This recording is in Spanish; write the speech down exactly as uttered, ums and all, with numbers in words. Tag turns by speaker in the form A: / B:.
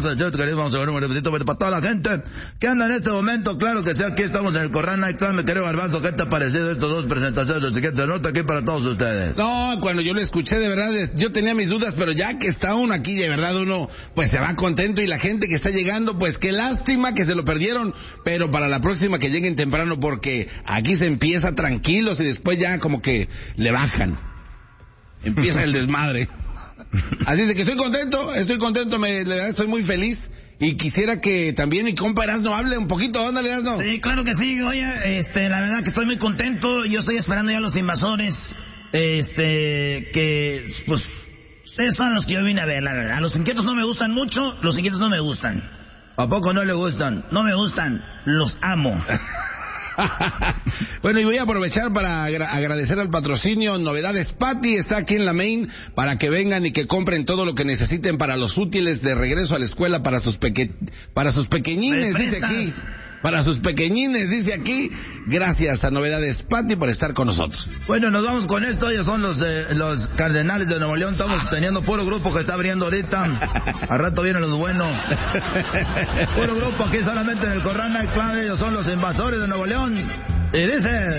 A: raza de Chete, querido, vamos a ver un repetito para toda la gente que anda en este momento. Claro que sí, aquí estamos en el Corral Nightclub. Me querido Garbanzo, ¿qué te ha parecido estas dos presentaciones del siguiente nota aquí para todos ustedes?
B: No, cuando yo lo escuché, de verdad, yo tenía mis dudas, pero ya que está uno aquí, de verdad uno, pues se va contento, y la gente que está llegando, pues qué lástima que se lo perdieron, pero para la próxima que lleguen temprano, porque aquí se empieza tranquilos y después ya como que le bajan. Empieza el desmadre. Así es de que estoy contento, estoy contento, me, estoy muy feliz. Y quisiera que también mi compa Erasno hable un poquito. ¿Dónde, Erasno?
C: Sí, claro que sí. Oye, este, la verdad que estoy muy contento. Yo estoy esperando ya a los invasores. Este, que, pues, esos son los que yo vine a ver, la verdad. Los inquietos no me gustan mucho, los inquietos no me gustan.
A: ¿A poco no le gustan?
C: No me gustan, los amo.
B: Bueno, y voy a aprovechar para agra- agradecer al patrocinio Novedades Patty. Está aquí en la Main para que vengan y que compren todo lo que necesiten para los útiles de regreso a la escuela para sus peque- para sus pequeñines, dice aquí. Para sus pequeñines, dice aquí. Gracias a Novedades Patty por estar con nosotros.
A: Bueno, nos vamos con esto. Ellos son los eh, los Cardenales de Nuevo León. Estamos teniendo puro grupo que está abriendo ahorita. Al rato vienen los buenos. Puro grupo aquí solamente en el Corral Nightclub. Ellos son los Invasores de Nuevo León. Y dice...